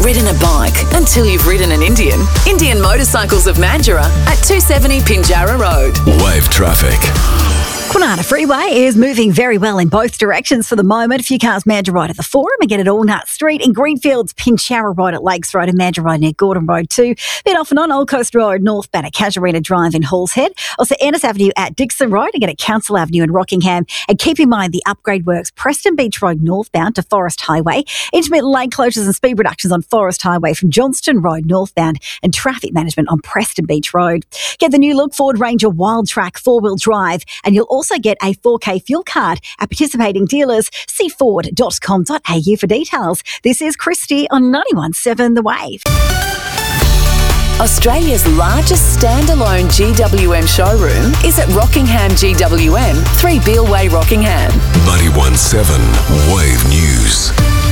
ridden a bike until you've ridden an Indian. Indian Motorcycles of Mandurah at 270 Pinjarra Road. Wave traffic. Kwinana Freeway is moving very well in both directions for the moment. A few cars Mandurah Road at the Forum, again at Allnut Street. In Greenfields, Pinjarra Road at Lakes Road and Mandurah Road near Gordon Road too. Bit off and on Old Coast Road, northbound at Casuarina Drive in Halls Head. Also Ennis Avenue at Dixon Road, again at Council Avenue in Rockingham. And keep in mind the upgrade works Preston Beach Road northbound to Forest Highway. Intermittent lane closures and speed reductions on Forest Highway from Johnston Road northbound, and traffic management on Preston Beach Road. Get the new look Ford Ranger Wild Track 4-wheel drive, and you'll also get a 4K fuel card at participating dealers. See ford.com.au for details. This is Christy on 91.7 The Wave. Australia's largest standalone GWM showroom is at Rockingham GWM, 3 Beale Way, Rockingham. 91.7 Wave News.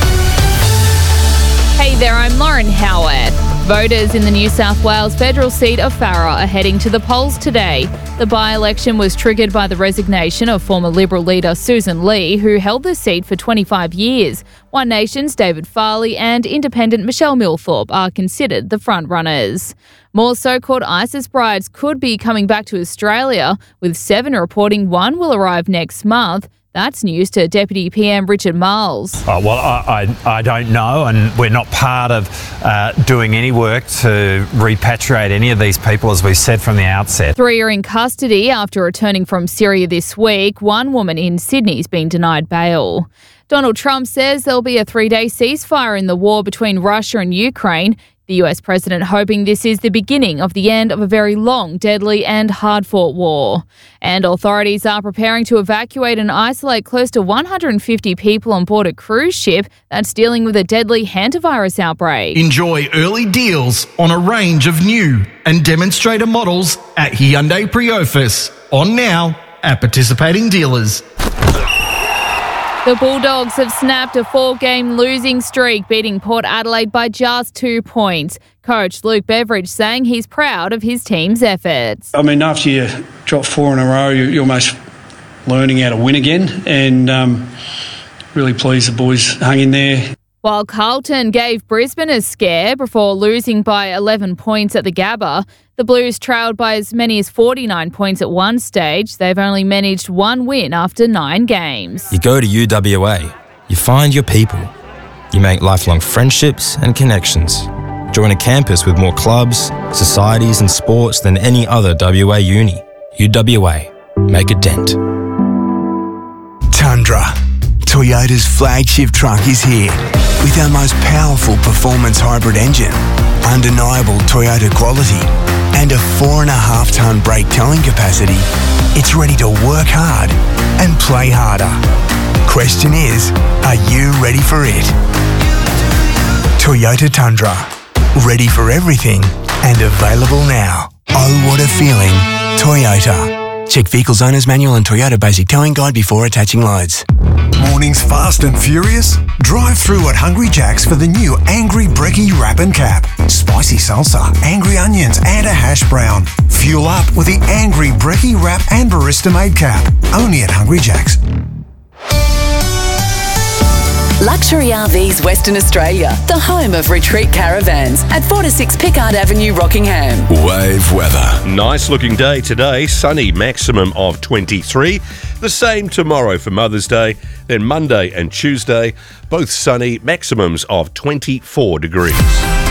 Hey there, I'm Lauren Howard. Voters in the New South Wales federal seat of Farrer are heading to the polls today. The by-election was triggered by the resignation of former Liberal leader Susan Lee, who held the seat for 25 years. One Nation's David Farley and independent Michelle Millthorpe are considered the front-runners. More so-called ISIS brides could be coming back to Australia, with 7 reporting one will arrive next month. That's news to Deputy PM Richard Marles. I don't know, and we're not part of doing any work to repatriate any of these people, as we said from the outset. 3 are in custody after returning from Syria this week. One woman in Sydney's been denied bail. Donald Trump says there'll be a 3-day ceasefire in the war between Russia and Ukraine. The US president hoping this is the beginning of the end of a very long, deadly and hard-fought war. And authorities are preparing to evacuate and isolate close to 150 people on board a cruise ship that's dealing with a deadly hantavirus outbreak. Enjoy early deals on a range of new and demonstrator models at Hyundai Priofus. On now at participating dealers. The Bulldogs have snapped a 4-game losing streak, beating Port Adelaide by just 2 points. Coach Luke Beveridge saying he's proud of his team's efforts. I mean, after you drop 4 in a row, you're almost learning how to win again, and really pleased the boys hung in there. While Carlton gave Brisbane a scare before losing by 11 points at the Gabba, the Blues trailed by as many as 49 points at one stage. They've only managed 1 win after 9 games. You go to UWA, you find your people, you make lifelong friendships and connections. Join a campus with more clubs, societies and sports than any other WA uni. UWA, make a dent. Tundra, Toyota's flagship truck, is here with our most powerful performance hybrid engine, undeniable Toyota quality, and a 4.5-tonne brake towing capacity. It's ready to work hard and play harder. Question is, are you ready for it? Toyota Tundra, ready for everything and available now. Oh, what a feeling. Toyota. Check Vehicles Owner's Manual and Toyota Basic Towing Guide before attaching loads. Mornings fast and furious? Drive through at Hungry Jack's for the new Angry Brekkie Wrap and Cap. Spicy salsa, angry onions and a hash brown. Fuel up with the Angry Brekkie Wrap and Barista Made Cap. Only at Hungry Jack's. Luxury RVs Western Australia, the home of retreat caravans at 4-6 Pickard Avenue, Rockingham. Wave weather. Nice looking day today, sunny, maximum of 23. The same tomorrow for Mother's Day, then Monday and Tuesday, both sunny, maximums of 24 degrees.